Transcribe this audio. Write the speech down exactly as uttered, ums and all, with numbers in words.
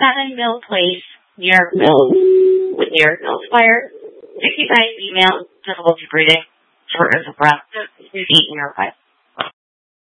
seven Mill Place, New York Mills, with New York Mills Fire. sixty-nine email, difficulty breathing, shortness of breath, eight in your life.